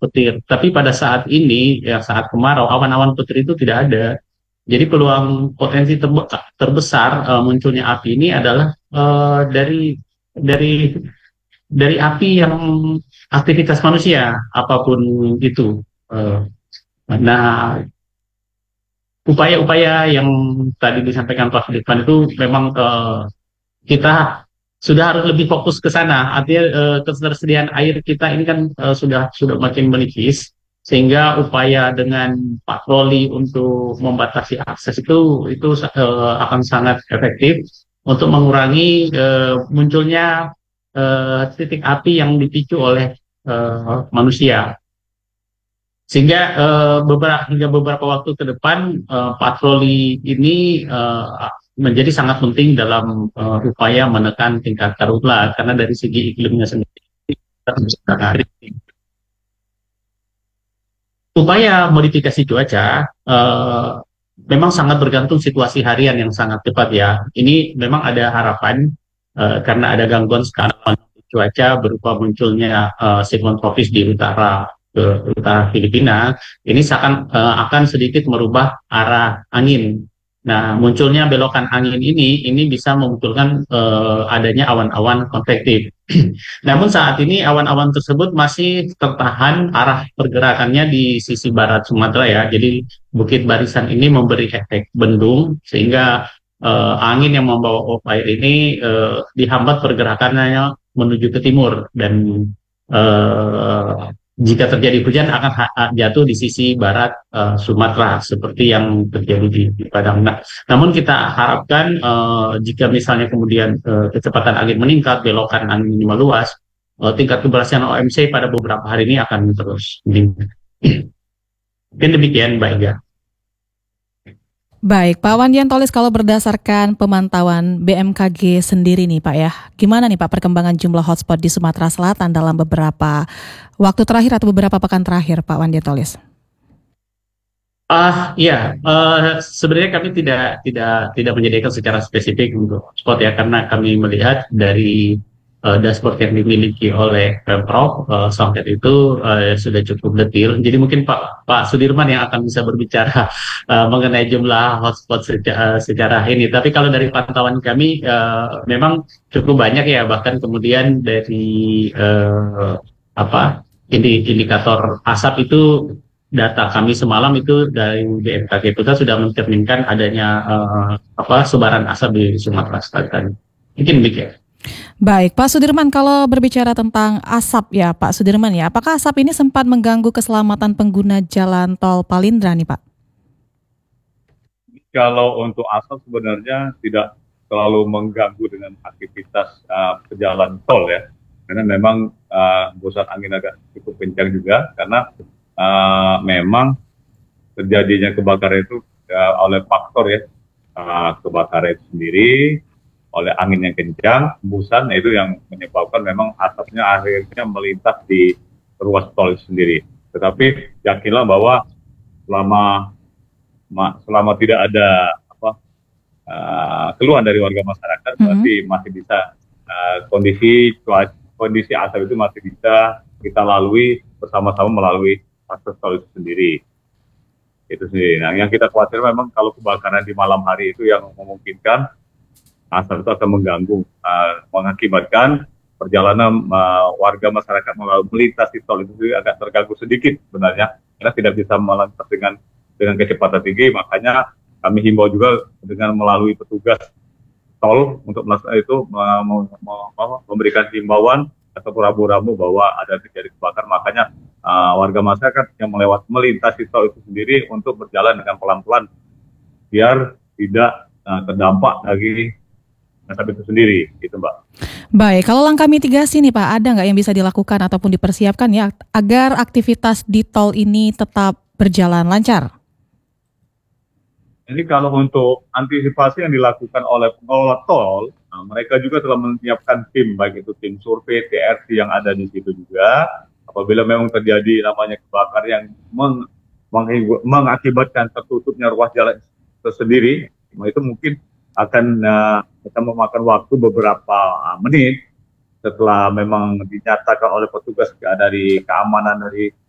petir. Tapi pada saat ini, ya saat kemarau, awan-awan petir itu tidak ada. Jadi peluang potensi terbesar munculnya api ini adalah dari dari api yang aktivitas manusia, apapun itu. Eh, nah, upaya-upaya yang tadi disampaikan Pak Firman itu memang kita sudah harus lebih fokus ke sana. Artinya ketersediaan air kita ini kan sudah makin menipis, sehingga upaya dengan patroli untuk membatasi akses itu akan sangat efektif untuk mengurangi munculnya titik api yang dipicu oleh manusia. Sehingga hingga beberapa waktu ke depan patroli ini menjadi sangat penting dalam upaya menekan tingkat karhutla karena dari segi iklimnya sendiri kita bisa menarik. Upaya modifikasi cuaca memang sangat bergantung situasi harian yang sangat cepat ya. Ini memang ada harapan karena ada gangguan sekarang cuaca berupa munculnya siklon tropis di utara Filipina, ini akan sedikit merubah arah angin. Nah, munculnya belokan angin ini bisa memunculkan adanya awan-awan konvektif. Namun saat ini awan-awan tersebut masih tertahan arah pergerakannya di sisi barat Sumatera ya. Jadi Bukit Barisan ini memberi efek bendung sehingga angin yang membawa uap air ini dihambat pergerakannya menuju ke timur dan eh, jika terjadi hujan akan jatuh di sisi barat Sumatera seperti yang terjadi di Padang. Nah, namun kita harapkan jika misalnya kemudian kecepatan angin meningkat, belokan angin ini meluas, tingkat keberhasilan OMC pada beberapa hari ini akan terus meningkat. Mungkin demikian, Mbak Ega. Baik, Pak Wandiantolis, kalau berdasarkan pemantauan BMKG sendiri nih Pak ya, gimana nih Pak perkembangan jumlah hotspot di Sumatera Selatan dalam beberapa waktu terakhir atau beberapa pekan terakhir Pak Wandiantolis? Ya, sebenarnya kami tidak menyediakan secara spesifik untuk hotspot ya, karena kami melihat dari dashboard yang dimiliki oleh Pemprov Songket itu sudah cukup detail. Jadi mungkin Pak Sudirman yang akan bisa berbicara mengenai jumlah hotspot secara ini. Tapi kalau dari pantauan kami memang cukup banyak ya, bahkan kemudian dari apa indikator asap itu data kami semalam itu dari BMKG Putra sudah mencerminkan adanya sebaran asap di Sumatera Selatan. Mungkin demikian. Baik, Pak Sudirman, kalau berbicara tentang asap ya Pak Sudirman ya, apakah asap ini sempat mengganggu keselamatan pengguna jalan tol Palindra nih Pak? Kalau untuk asap sebenarnya tidak terlalu mengganggu dengan aktivitas pejalan tol ya, karena memang hembusan angin agak cukup kencang juga, karena memang terjadinya kebakaran itu oleh faktor ya, kebakaran itu sendiri, oleh angin yang kencang, hembusan, itu yang menyebabkan memang asapnya akhirnya melintas di ruas tol itu sendiri. Tetapi yakinlah bahwa selama tidak ada keluhan dari warga masyarakat, berarti masih bisa kondisi asap itu masih bisa kita lalui bersama-sama melalui akses tol itu sendiri. Itu sendiri. Nah, yang kita khawatir memang kalau kebakaran di malam hari itu yang memungkinkan asap itu akan mengganggu, mengakibatkan perjalanan warga masyarakat melintasi tol itu agak terganggu sedikit sebenarnya, karena tidak bisa melintas dengan kecepatan tinggi. Makanya kami himbau juga dengan melalui petugas tol untuk memberikan himbauan atau rambu-rambu bahwa ada terjadi kebakaran. Makanya warga masyarakat yang melintasi tol itu sendiri untuk berjalan dengan pelan-pelan biar tidak terdampak dari asap itu sendiri, gitu Mbak. Baik, kalau langkah mitigasi nih Pak, ada nggak yang bisa dilakukan ataupun dipersiapkan ya agar aktivitas di tol ini tetap berjalan lancar? Jadi kalau untuk antisipasi yang dilakukan oleh pengelola tol, mereka juga telah menyiapkan tim, baik itu tim survei, TRC yang ada di situ juga. Apabila memang terjadi namanya kebakaran yang mengakibatkan tertutupnya ruas jalan tersendiri, itu mungkin akan kita memakan waktu beberapa menit setelah memang dinyatakan oleh petugas dari keamanan dari